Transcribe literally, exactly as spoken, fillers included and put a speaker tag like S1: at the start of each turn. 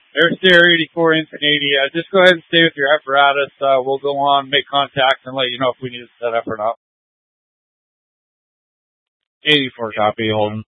S1: Airstare eighty-four Infinity. Uh, just go ahead and stay with your apparatus. Uh, we'll go on, make contact, and let you know if we need to set up or not.
S2: eighty-four copy, Holden.